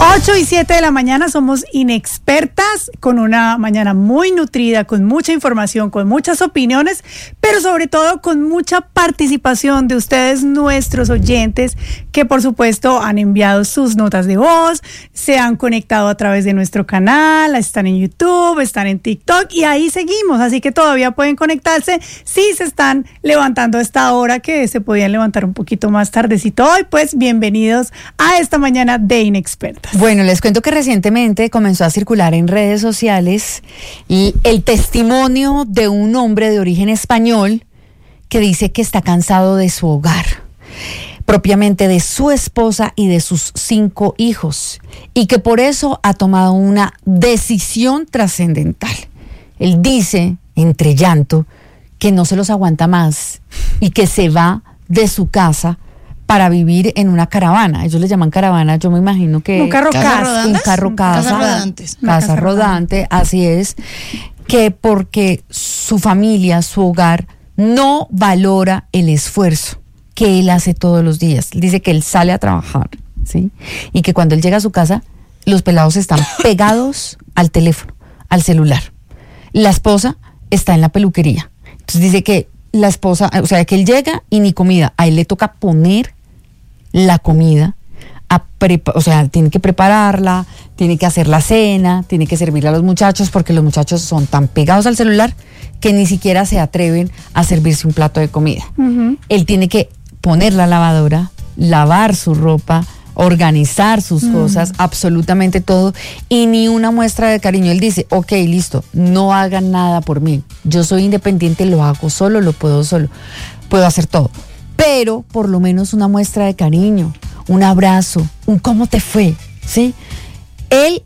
8:07 de la mañana, somos inexpertas, con una mañana muy nutrida, con mucha información, con muchas opiniones, pero sobre todo con mucha participación de ustedes, nuestros oyentes, que por supuesto han enviado sus notas de voz, se han conectado a través de nuestro canal, están en YouTube, están en TikTok y ahí seguimos, así que todavía pueden conectarse si se están levantando a esta hora, que se podían levantar un poquito más tardecito hoy. Pues bienvenidos a esta mañana de Inexpertas. Bueno, les cuento que recientemente comenzó a circular en redes sociales el testimonio de un hombre de origen español que dice que está cansado de su hogar, propiamente de su esposa y de sus 5 hijos, y que por eso ha tomado una decisión trascendental. Él dice, entre llanto, que no se los aguanta más y que se va de su casa para vivir en una caravana. Ellos le llaman caravana, yo me imagino que... Un carro casa. Un carro casa. Casa rodante, así es. Que porque su familia, su hogar, no valora el esfuerzo que él hace todos los días. Dice que él sale a trabajar, ¿sí? Y que cuando él llega a su casa, los pelados están pegados al teléfono, al celular. La esposa está en la peluquería. Entonces dice que la esposa, o sea, que él llega y ni comida. A él le toca poner la comida, o sea, tiene que prepararla, tiene que hacer la cena, tiene que servirle a los muchachos, porque los muchachos son tan pegados al celular que ni siquiera se atreven a servirse un plato de comida. Uh-huh. Él tiene que poner la lavadora, lavar su ropa, organizar sus cosas, absolutamente todo, y ni una muestra de cariño. Él dice, ok, listo, no hagan nada por mí, yo soy independiente, lo hago solo, lo puedo solo, puedo hacer todo, pero por lo menos una muestra de cariño, un abrazo, un cómo te fue, ¿sí? Él